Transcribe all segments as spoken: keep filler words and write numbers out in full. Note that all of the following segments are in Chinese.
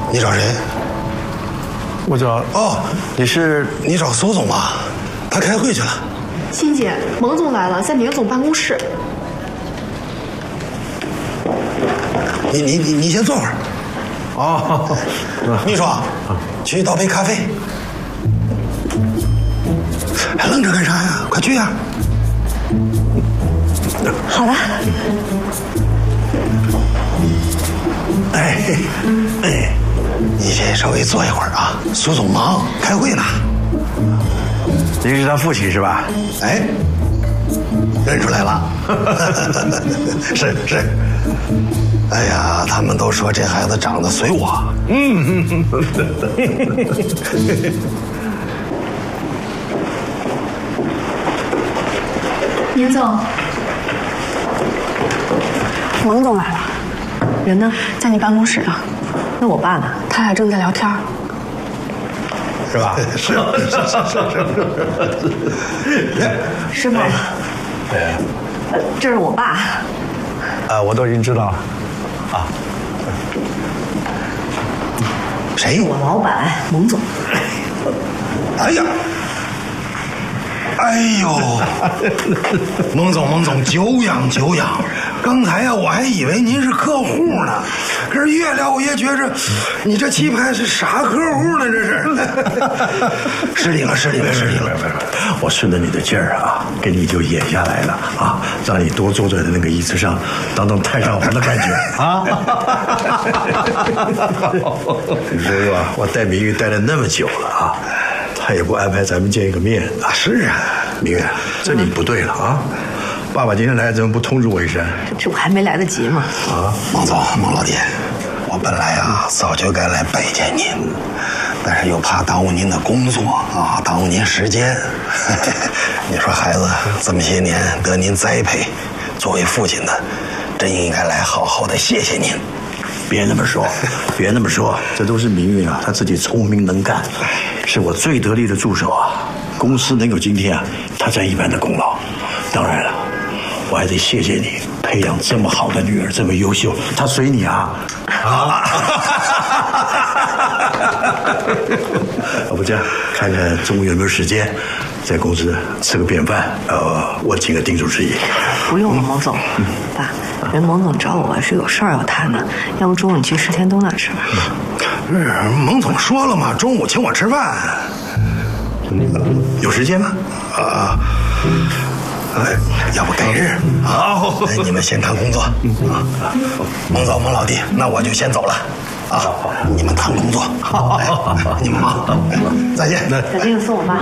你找谁？ 我找哦， 你是你找苏总吧？他开会去了。 欣姐，蒙总来了，在明总办公室。 你你你你先坐会儿。 哦， 秘书，去倒杯咖啡。还愣着干啥呀？快去呀！ 好了。 哎哎，你先稍微坐一会儿啊，苏总忙，开会呢。 您是他父亲是吧？ 哎，认出来了。是是。哎呀，他们都说这孩子长得随我。嗯。 明总， 蒙总来了， 人呢？ 在你办公室呢。 那我爸呢？ 他俩正在聊天。 是吧？是是是是是。 师傅， 对， 呃，这是我爸。 啊，我都已经知道了。啊， 谁？ 我老板蒙总。 哎呀！哎呦，蒙总，蒙总，久仰久仰。刚才呀、啊，我还以为您是客户呢，可是越聊越觉着，你这气派是啥客户呢？这是。失礼了，失礼了，失礼了。 我顺着你的劲儿啊，给你就演下来了啊，让你多坐在那个椅子上，当当太上皇的感觉啊。你说说，我带明玉带了那么久了啊。他也不安排咱们见一个面啊！ 是啊， 明月，这你不对了啊！爸爸今天来，怎么不通知我一声？ 这不还没来得及吗？ 啊，孟总，孟老弟，我本来啊早就该来拜见您，但是又怕耽误您的工作啊，耽误您时间。你说孩子这么些年得您栽培，作为父亲的，真应该来好好的谢谢您。 别那么说，别那么说，这都是明玉啊，他自己聪明能干，是我最得力的助手啊。公司能有今天啊，他占一半的功劳。当然了，我还得谢谢你培养这么好的女儿，这么优秀。她随你啊。啊！要不这样，看看中午有没有时间，在公司吃个便饭，呃，我请个定主之谊。 不用了，蒙总。嗯、爸。人蒙总找我是有事儿要谈的，要不中午你去石田东那吃吧。 是，蒙总说了嘛，中午请我吃饭。有时间吗？啊，哎，要不改日？好，哎，你们先谈工作。啊，蒙总，蒙老弟，那我就先走了。啊，好，你们谈工作。好，哎，你们忙。再见。 小金，送我爸。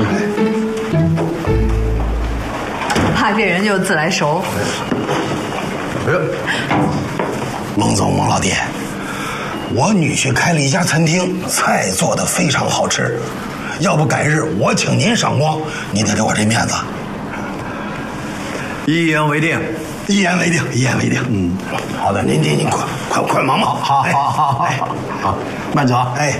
怕这人就自来熟。 孟总，孟老弟，我女婿开了一家餐厅，菜做得非常好吃，要不改日我请您赏光，您得给我这面子。 一言为定， 一言为定，一言为定。嗯，好的，您您您快快快忙忙。 好，好，好，好，好，好，慢走。哎，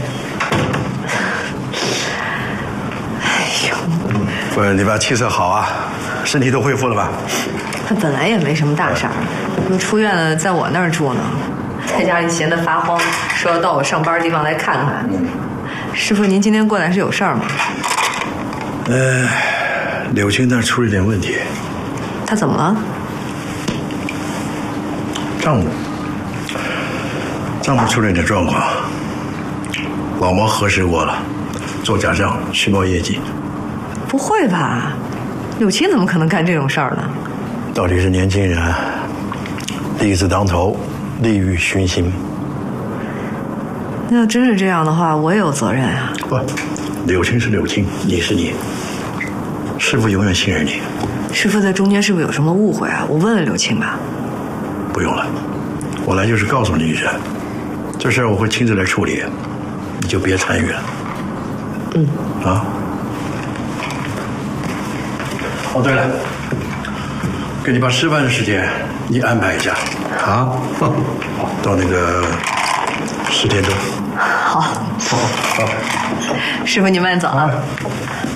哎呦， 夫人，你爸气色好啊，身体都恢复了吧？ 他本来也没什么大事儿，都出院了，在我那儿住呢，在家里闲得发慌，说要到我上班的地方来看看。师傅，您今天过来是有事儿吗？ 呃，柳青那儿出了点问题。 他怎么了？ 账目，账目出了点状况，老毛核实过了，做假账虚报业绩。 不会吧？柳青怎么可能干这种事儿呢？ 到底是年轻人，利字当头，利欲熏心。 那要真是这样的话，我也有责任啊。 不，柳青是柳青，你是你，师父永远信任你。 师父在中间是不是有什么误会啊？我问问柳青吧。 不用了，我来就是告诉你一声，这事儿我会亲自来处理，你就别参与了。 嗯。 啊。哦，对了。给你把吃饭的时间你安排一下啊，到那个石田中。 好， 好，好， 师傅你慢走啊。